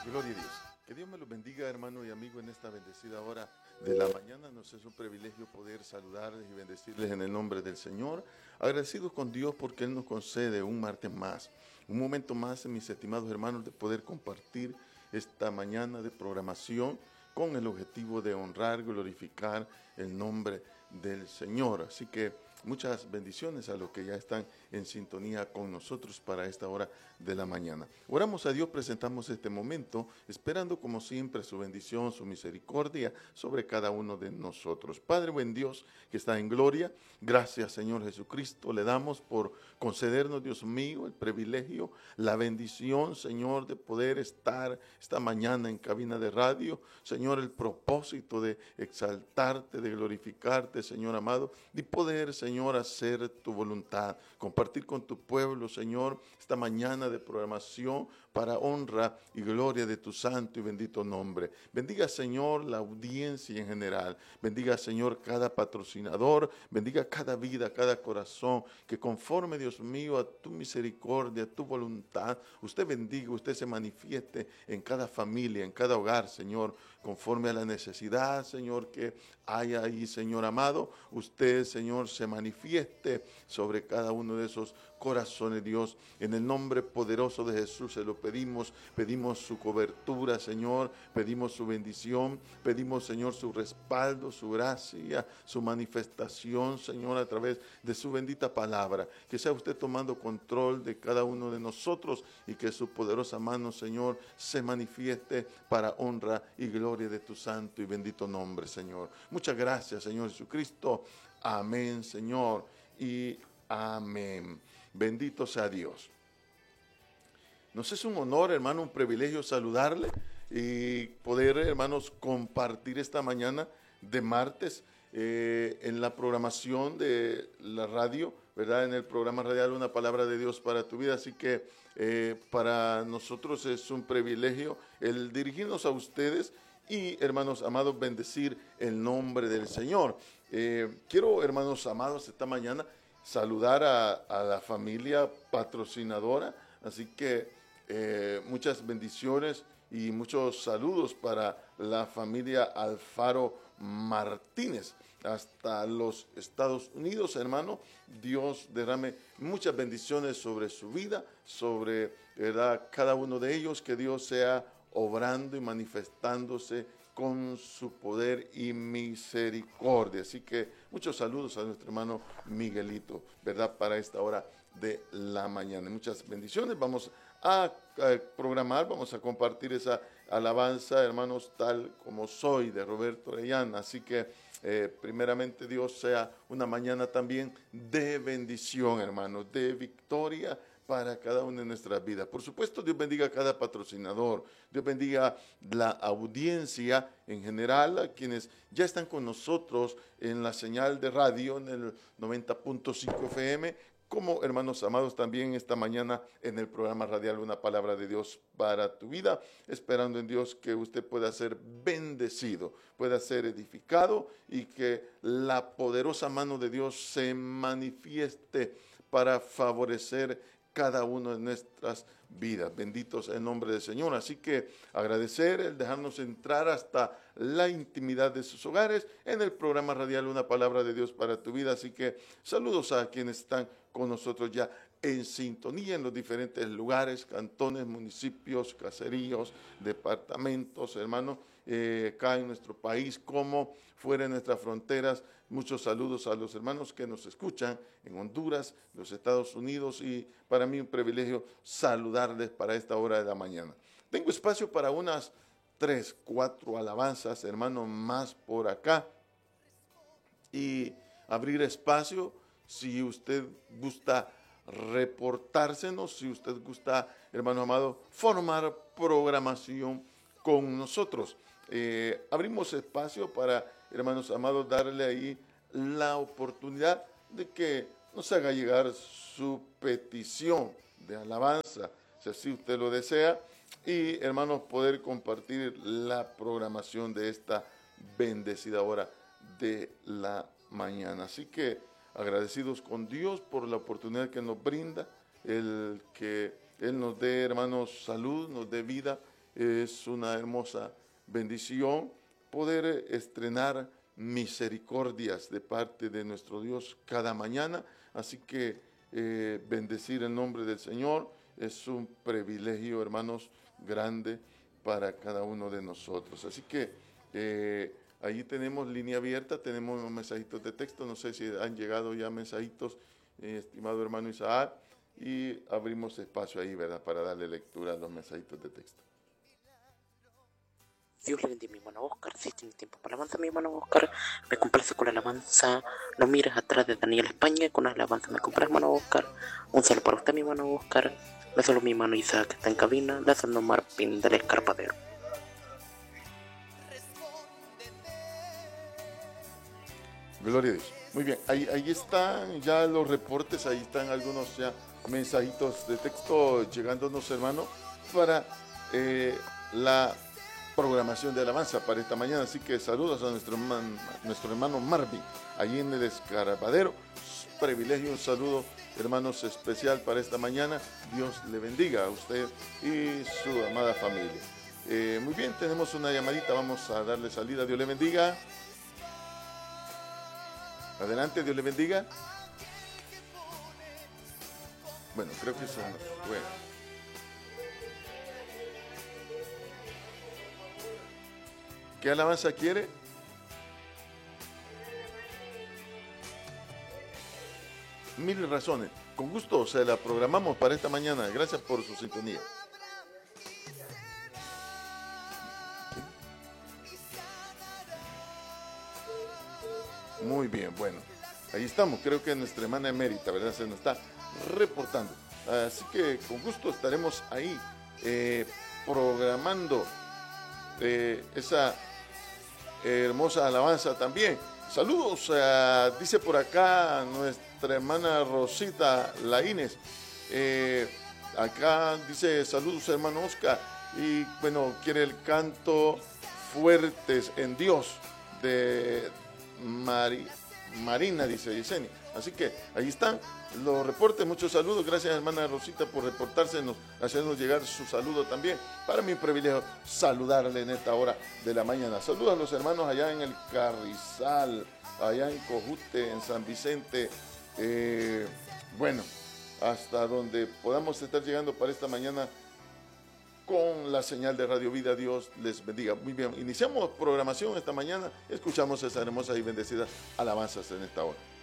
Gloria a Dios. Que Dios me los bendiga, hermano y amigo, en esta bendecida hora de la mañana. Nos es un privilegio poder saludarles y bendecirles en el nombre del Señor. Agradecidos con Dios porque Él nos concede un martes más, un momento más, mis estimados hermanos, de poder compartir esta mañana de programación con el objetivo de honrar, glorificar el nombre del Señor. Así que muchas bendiciones a los que ya están en sintonía con nosotros para esta hora de la mañana. Oramos a Dios, presentamos este momento, esperando como siempre su bendición, su misericordia sobre cada uno de nosotros. Padre buen Dios que está en gloria, gracias Señor Jesucristo, le damos por concedernos, Dios mío, el privilegio, la bendición, Señor, de poder estar esta mañana en cabina de radio. Señor, el propósito de exaltarte, de glorificarte, Señor amado, de poder, Señor, hacer tu voluntad, compartir con tu pueblo, Señor, esta mañana de programación para honra y gloria de tu santo y bendito nombre. Bendiga, Señor, la audiencia en general. Bendiga, Señor, cada patrocinador. Bendiga cada vida, cada corazón, que conforme, Dios mío, a tu misericordia, a tu voluntad, usted bendiga, usted se manifieste en cada familia, en cada hogar, Señor, conforme a la necesidad, Señor, que haya ahí, Señor amado. Usted, Señor, se manifieste sobre cada uno de esos corazones, Dios. En el nombre poderoso de Jesús se lo pedimos. Pedimos su cobertura, Señor. Pedimos su bendición. Pedimos, Señor, su respaldo, su gracia, su manifestación, Señor, a través de su bendita palabra. Que sea usted tomando control de cada uno de nosotros y que su poderosa mano, Señor, se manifieste para honra y gloria de tu santo y bendito nombre, Señor. Muchas gracias, Señor Jesucristo. Amén, Señor, y amén. Bendito sea Dios. Nos es un honor, hermano, un privilegio saludarle y poder, hermanos, compartir esta mañana de martes en la programación de la radio, ¿verdad? En el programa radial Una Palabra de Dios para tu Vida. Así que para nosotros es un privilegio el dirigirnos a ustedes y, hermanos amados, bendecir el nombre del Señor. Quiero, hermanos amados, esta mañana saludar a la familia patrocinadora, así que muchas bendiciones y muchos saludos para la familia Alfaro Martínez hasta los Estados Unidos, hermano. Dios derrame muchas bendiciones sobre su vida, sobre, ¿verdad?, cada uno de ellos, que Dios sea obrando y manifestándose con su poder y misericordia. Así que muchos saludos a nuestro hermano Miguelito, ¿verdad?, para esta hora de la mañana. Muchas bendiciones. Vamos a programar, vamos a compartir esa alabanza, hermanos, tal como soy, de Roberto Orellana. Así que primeramente Dios sea una mañana también de bendición, hermanos, de victoria para cada una de nuestras vidas. Por supuesto, Dios bendiga a cada patrocinador, Dios bendiga la audiencia en general, a quienes ya están con nosotros en la señal de radio, en el 90.5 FM, como, hermanos amados, también esta mañana en el programa radial Una Palabra de Dios para tu Vida, esperando en Dios que usted pueda ser bendecido, pueda ser edificado y que la poderosa mano de Dios se manifieste para favorecer cada una de nuestras vidas. Benditos el nombre del Señor. Así que agradecer el dejarnos entrar hasta la intimidad de sus hogares en el programa radial Una Palabra de Dios para tu Vida. Así que saludos a quienes están con nosotros ya en sintonía en los diferentes lugares, cantones, municipios, caseríos, departamentos, hermanos, acá en nuestro país como fuera de nuestras fronteras. Muchos saludos a los hermanos que nos escuchan en Honduras, los Estados Unidos, y para mí un privilegio saludarles para esta hora de la mañana. Tengo espacio para unas 3, 4 alabanzas, hermanos, más por acá, y abrir espacio si usted gusta reportársenos, si usted gusta, hermano amado, formar programación con nosotros. Abrimos espacio para, hermanos amados, darle ahí la oportunidad de que nos haga llegar su petición de alabanza, si así usted lo desea, y, hermanos, poder compartir la programación de esta bendecida hora de la mañana. Así que agradecidos con Dios por la oportunidad que nos brinda, el que Él nos dé, hermanos, salud, nos dé vida Es una hermosa bendición poder estrenar misericordias de parte de nuestro Dios cada mañana. Así que bendecir el nombre del Señor es un privilegio, hermanos, grande para cada uno de nosotros. Así que ahí tenemos línea abierta, tenemos unos mensajitos de texto. No sé si han llegado ya mensajitos, estimado hermano Isaac, y abrimos espacio ahí, ¿verdad?, para darle lectura a los mensajitos de texto. Dios le bendiga, mi hermano Oscar. Si tiene tiempo para alabanza, mi hermano Oscar, me complace con la alabanza. No mires atrás de Daniel España, con la alabanza me complace, hermano Oscar. Un saludo para usted, mi hermano Oscar. Le saludo mi hermano Isaac, que está en cabina. Le saludo Marpin del Escarpadero. Gloria a Dios. Muy bien, ahí están ya los reportes, ahí están algunos ya mensajitos de texto llegándonos, hermano, para la programación de alabanza para esta mañana. Así que saludos a nuestro hermano Marvin, allí en el Escarpadero. Privilegio, un saludo, hermanos, especial para esta mañana. Dios le bendiga a usted y su amada familia. Muy bien, tenemos una llamadita, vamos a darle salida. Dios le bendiga. Adelante, Dios le bendiga. Bueno, creo que eso no. Bueno. ¿Qué alabanza quiere? Mil razones. Con gusto se la programamos para esta mañana. Gracias por su sintonía. Muy bien, bueno. Ahí estamos. Creo que nuestra hermana emérita, ¿verdad?, se nos está reportando. Así que con gusto estaremos ahí programando esa hermosa alabanza también. Saludos, dice por acá nuestra hermana Rosita Laínez. Acá dice saludos, hermano Oscar. Y bueno, quiere el canto Fuertes en Dios de Marina, dice Yesenia. Así que ahí están los reportes. Muchos saludos. Gracias, hermana Rosita, por reportársenos, hacernos llegar su saludo también. Para mí, un privilegio saludarle en esta hora de la mañana. Saludos a los hermanos allá en el Carrizal, allá en Cojute, en San Vicente. Bueno, hasta donde podamos estar llegando para esta mañana con la señal de Radio Vida. Dios les bendiga. Muy bien, iniciamos programación esta mañana. Escuchamos esas hermosas y bendecidas alabanzas en esta hora.